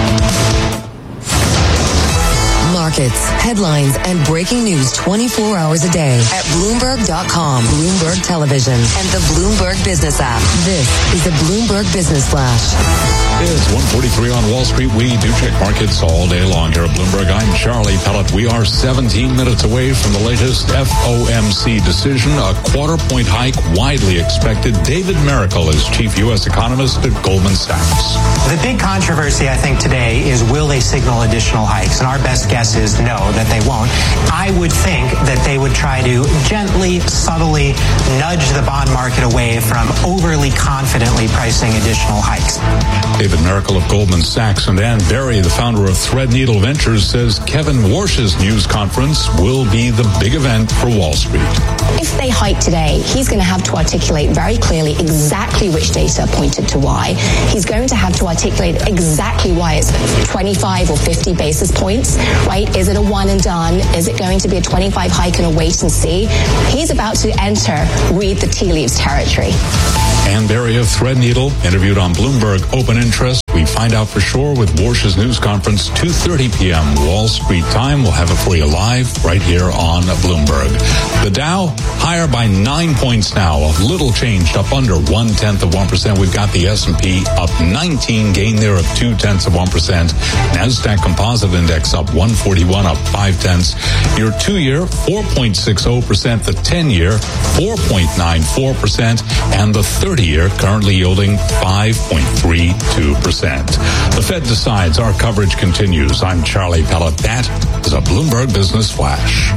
Markets, headlines, and breaking news twenty-four hours a day at Bloomberg dot com, Bloomberg Television, and the Bloomberg Business app. This is the Bloomberg Business Flash. It's one forty-three on Wall Street. We do check markets all day long here at Bloomberg. I'm Charlie Pellet. We are seventeen minutes away from the latest F O M C decision, a quarter point hike widely expected. David Miracle is chief U S economist at Goldman Sachs. The big controversy, I think, today is will they signal additional hikes? And our best guess is no, that they won't. I would think that they would try to gently, subtly nudge the bond market away from overly confidently pricing additional hikes. David Miracle of Goldman Sachs and Ann Berry, the founder of Threadneedle Ventures, says Kevin Warsh's news conference will be the big event for Wall Street. If they hike today, he's going to have to articulate very clearly exactly which data pointed to why. He's going to have to articulate exactly why it's twenty-five or fifty basis points, right? Is it a one and done? Is it going to be a twenty-five hike and a wait and see? He's about to enter read the tea leaves territory. Ann Berry of Threadneedle, interviewed on Bloomberg Open Interest. We find out for sure with Warsh's news conference, two thirty p.m. Wall Street time. We'll have it for you live right here on Bloomberg. The Dow higher by nine points now, a little changed, up under one-tenth of one percent. We've got the S and P up nineteen, gain there of two-tenths of one percent. NASDAQ Composite Index up one forty-one, up five-tenths. Your two-year, four point six zero percent. The ten-year, four point nine four percent. And the thirty-year currently yielding five point three two percent. The Fed decides. Our coverage continues. I'm Charlie Pellet. That is a Bloomberg Business Flash.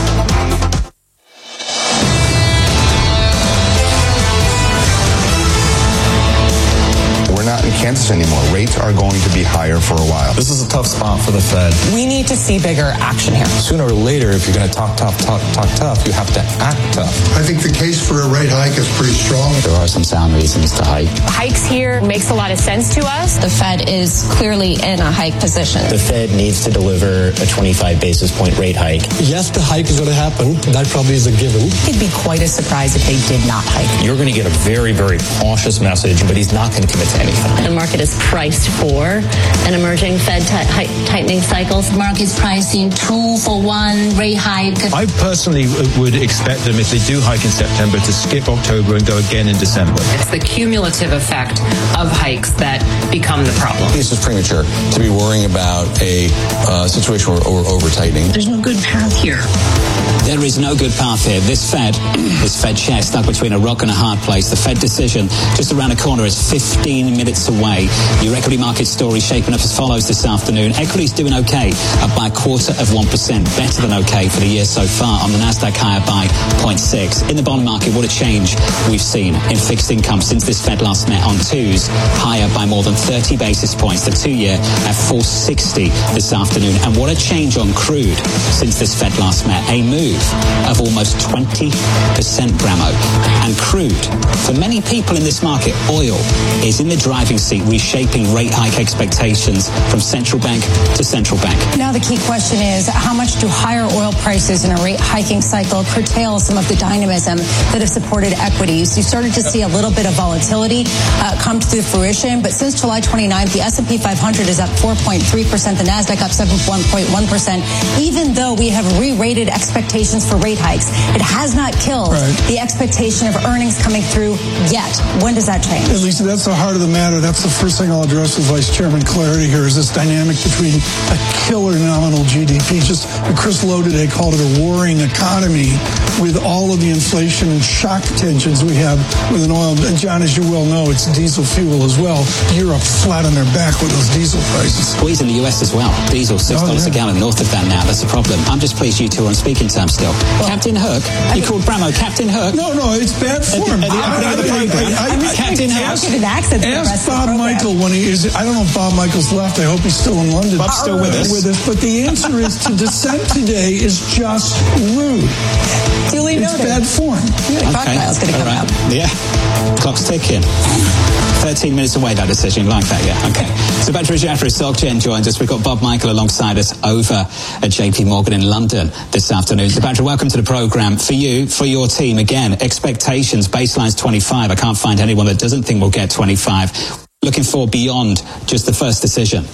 Not in Kansas anymore. Rates are going to be higher for a while. This is a tough spot for the Fed. We need to see bigger action here. Sooner or later, if you're going to talk tough, talk, talk tough, you have to act tough. I think the case for a rate hike is pretty strong. There are some sound reasons to hike. Hikes here makes a lot of sense to us. The Fed is clearly in a hike position. The Fed needs to deliver a twenty-five basis point rate hike. Yes, the hike is going to happen. That probably is a given. It'd be quite a surprise if they did not hike. You're going to get a very, very cautious message, but he's not going to commit to anything. The market is priced for an emerging Fed t- tightening cycle. The market's pricing two for one rate hike. I personally would expect them, if they do hike in September, to skip October and go again in December. It's the cumulative effect of hikes that become the problem. This is premature to be worrying about a uh, situation where we're over-tightening. There's no good path here. There is no good path here. This Fed, this Fed chair stuck between a rock and a hard place. The Fed decision just around the corner is fifteen minutes away. Your equity market story shaping up as follows this afternoon. Equities doing okay, up by a quarter of one percent, better than okay for the year so far. On the Nasdaq, higher by zero point six. In the bond market, what a change we've seen in fixed income since this Fed last met on twos, higher by more than thirty basis points. The two-year at four sixty this afternoon. And what a change on crude since this Fed last met. A move of almost twenty percent, Bramo. And crude, for many people in this market, oil is in the driving seat, reshaping rate hike expectations from central bank to central bank. Now the key question is, how much do higher oil prices in a rate hiking cycle curtail some of the dynamism that have supported equities? You started to see a little bit of volatility uh, come to fruition, but since July twenty-ninth, the S and P five hundred is up four point three percent, the Nasdaq up seven point one percent, even though we have re-rated expectations for rate hikes. It has not killed right. the expectation of earnings coming through yet. When does that change? At least that's the heart of the matter. That's the first thing I'll address with Vice Chairman Clarity here, is this dynamic between a killer nominal G D P. Just Chris Lowe today called it a warring economy with all of the inflation and shock tensions we have with an oil. And John, as you well know, it's diesel fuel as well. Europe flat on their back with those diesel prices. Squeeze in the U S as well. Diesel six dollars oh, yeah. a gallon, north of that now. That's a problem. I'm just pleased you two are on speaking terms still. Well, Captain Hook. You I called Bramo Captain Hook. No, no, it's bad form. At the, at the, at the program. I, I, I, I, Captain Hook. Ask Bob Michael when he is. I don't know if Bob Michael's left. I hope he's still in London. Bob's still with us. With us. But the answer is to dissent today is just rude. Duly it's noted. bad form. Yeah, crocodile's going to come right. out. Yeah. Clock's ticking. thirteen minutes away, that decision. Like that, yeah. Okay. So Badri Jaffrey, SocGen joins us. We've got Bob Michael alongside us over at J P Morgan in London this afternoon. So Badri, welcome to the program. For you, for your team, again, expectations, baseline's twenty-five. I can't find anyone that doesn't think we'll get twenty-five. Looking for beyond just the first decision.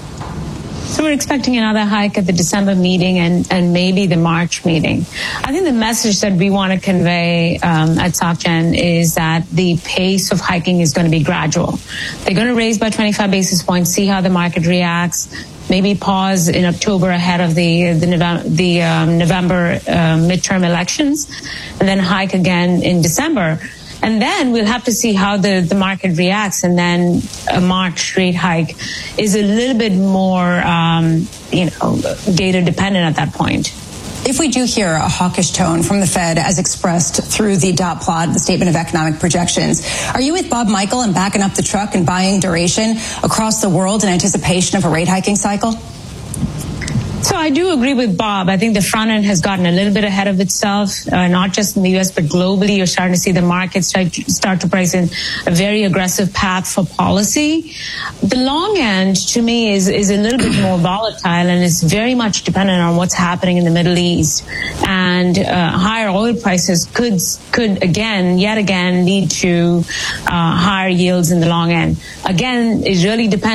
So we're expecting another hike at the December meeting and, and maybe the March meeting. I think the message that we want to convey um, at SocGen is that the pace of hiking is going to be gradual. They're going to raise by twenty-five basis points, see how the market reacts, maybe pause in October ahead of the the November, the, um, November uh, midterm elections, and then hike again in December. And then we'll have to see how the, the market reacts. And then a March rate hike is a little bit more, um, you know, data dependent at that point. if we do hear a hawkish tone from the Fed as expressed through the dot plot, the statement of economic projections, are you with Bob Michael and backing up the truck and buying duration across the world in anticipation of a rate hiking cycle? So I do agree with Bob. I think the front end has gotten a little bit ahead of itself, uh, not just in the U S, but globally. You're starting to see the markets start, start to price in a very aggressive path for policy. The long end, to me, is, is a little bit more volatile and is very much dependent on what's happening in the Middle East. And uh, higher oil prices could, could again, yet again, lead to uh, higher yields in the long end. Again, it really depends